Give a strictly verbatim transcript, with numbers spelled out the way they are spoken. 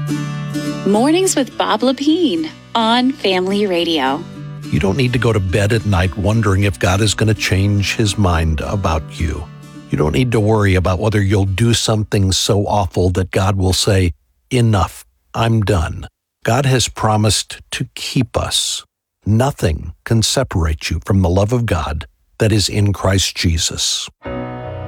Mornings with Bob Lepine on Family Radio. You don't need to go to bed at night wondering if God is going to change his mind about you. You don't need to worry about whether you'll do something so awful that God will say, enough, I'm done. God has promised to keep us. Nothing can separate you from the love of God that is in Christ Jesus.